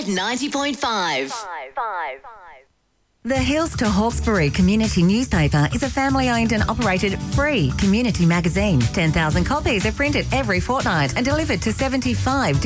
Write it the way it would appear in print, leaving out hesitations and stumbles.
Red 90.5. The Hills to Hawkesbury Community Newspaper is a family-owned and operated free community magazine. 10,000 copies are printed every fortnight and delivered to 75